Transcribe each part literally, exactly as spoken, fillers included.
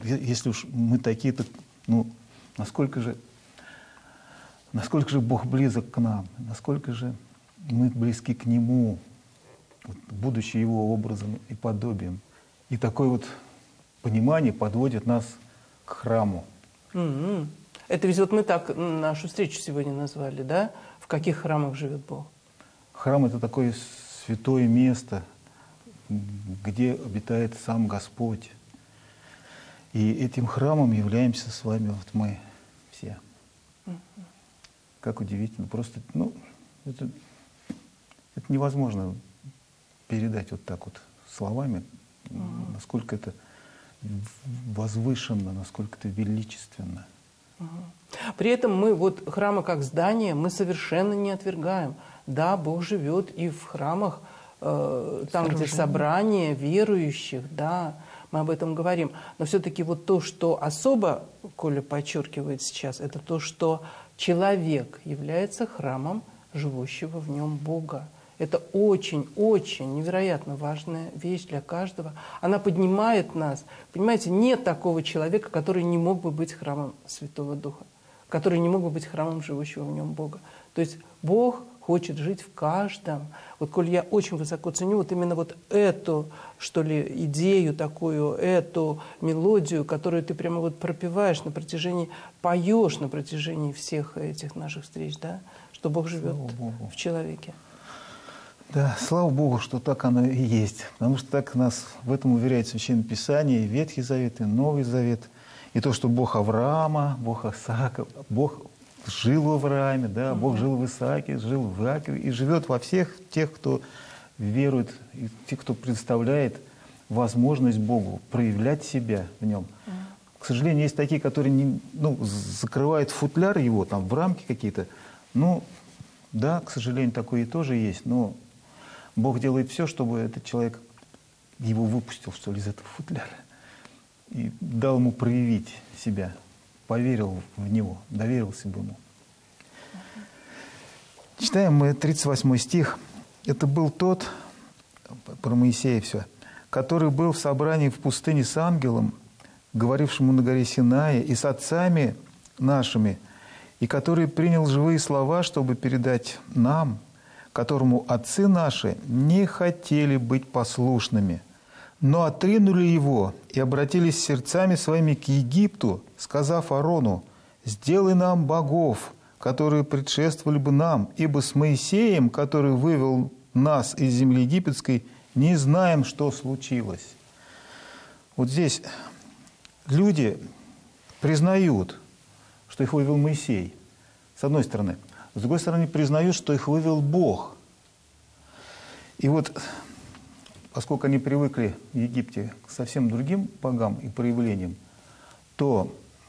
если уж мы такие-то, ну, насколько же, насколько же Бог близок к нам, насколько же мы близки к Нему, вот, будучи Его образом и подобием. И такое вот понимание подводит нас к храму. Mm-hmm. Это ведь вот мы так нашу встречу сегодня назвали, да? В каких храмах живет Бог? Храм — это такое святое место, где обитает сам Господь. И этим храмом являемся с вами вот мы все. Mm-hmm. Как удивительно. Просто, ну, это, это невозможно передать вот так вот словами, mm-hmm. насколько это возвышенно, насколько это величественно. При этом мы вот храмы как здание мы совершенно не отвергаем. Да, Бог живет и в храмах, э, там, где собрание верующих, да, мы об этом говорим. Но все-таки вот то, что особо Коля подчеркивает сейчас, это то, что человек является храмом живущего в нем Бога. Это очень-очень невероятно важная вещь для каждого. Она поднимает нас. Понимаете, нет такого человека, который не мог бы быть храмом Святого Духа, который не мог бы быть храмом живущего в нем Бога. То есть Бог хочет жить в каждом. Вот, коль я очень высоко ценю вот именно вот эту, что ли, идею такую, эту мелодию, которую ты прямо вот пропеваешь на протяжении, поешь на протяжении всех этих наших встреч, да, что Бог живет в человеке. Да, слава Богу, что так оно и есть. Потому что так нас в этом уверяет Священное Писание, и Ветхий Завет, и Новый Завет. И то, что Бог Авраама, Бог Исаака, Бог жил в Аврааме, да, mm-hmm. Бог жил в Исааке, жил в Иакове и живет во всех тех, кто верует, и тех, кто представляет возможность Богу проявлять себя в нем. Mm-hmm. К сожалению, есть такие, которые не, ну, закрывают футляр его, там, в рамки какие-то. Ну, да, к сожалению, такое и тоже есть, но Бог делает все, чтобы этот человек его выпустил, что ли, из этого футляра и дал ему проявить себя, поверил в него, доверился бы ему. Читаем мы тридцать восьмой стих. Это был тот, про Моисея все, который был в собрании в пустыне с ангелом, говорившему на горе Синае, и с отцами нашими, и который принял живые слова, чтобы передать нам, которому отцы наши не хотели быть послушными, но отринули его и обратились сердцами своими к Египту, сказав Аарону: «Сделай нам богов, которые предшествовали бы нам, ибо с Моисеем, который вывел нас из земли египетской, не знаем, что случилось». Вот здесь люди признают, что их вывел Моисей, с одной стороны. С другой стороны, признают, что их вывел Бог. И вот, поскольку они привыкли в Египте к совсем другим богам и проявлениям, то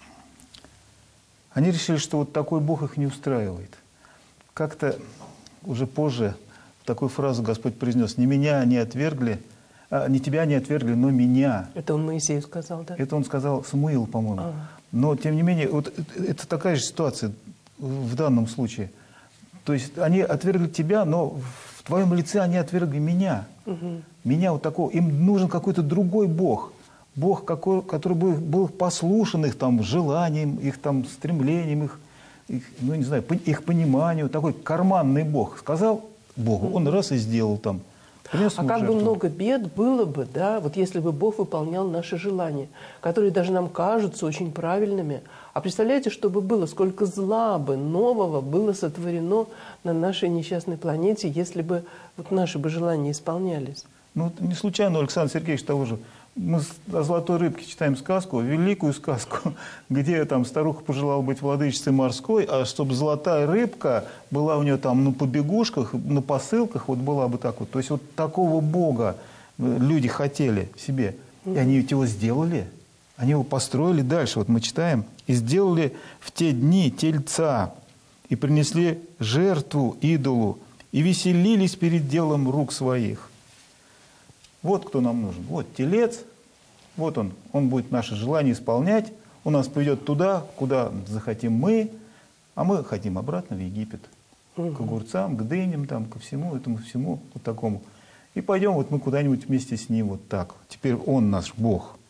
они решили, что вот такой Бог их не устраивает. Как-то уже позже такую фразу Господь произнес: «Не меня они отвергли, а, не тебя они отвергли, но меня». Это он Моисею сказал, да? Это он сказал Самуилу, по-моему. А. Но, тем не менее, вот это такая же ситуация в данном случае. То есть они отвергли тебя, но в твоем лице они отвергли меня. Угу. Меня вот такого. Им нужен какой-то другой Бог. Бог, какой, который был, был послушен их там желаниям, их там стремлениям, их, их, ну, не знаю, их пониманию. Такой карманный Бог. Сказал Богу, угу. он раз и сделал там. Принес а как жертву. бы много бед было бы, да, вот если бы Бог выполнял наши желания, которые даже нам кажутся очень правильными. А представляете, что бы было, сколько зла бы нового было сотворено на нашей несчастной планете, если бы вот наши бы желания исполнялись? Ну, не случайно, Александр Сергеевич, того же. Мы о золотой рыбке читаем сказку, великую сказку, где там старуха пожелала быть владычицей морской, а чтобы золотая рыбка была у нее там на побегушках, на посылках, вот была бы так вот. То есть вот такого Бога люди хотели себе. И они ведь его сделали. Они его построили дальше. Вот мы читаем. «И сделали в те дни тельца, и принесли жертву идолу, и веселились перед делом рук своих». Вот кто нам нужен. Вот телец, вот он. Он будет наше желание исполнять. Он нас поведет туда, куда захотим мы, а мы хотим обратно в Египет. Угу. К огурцам, к дыням, там, ко всему этому, всему вот такому. И пойдем вот мы куда-нибудь вместе с ним вот так. Теперь он наш Бог.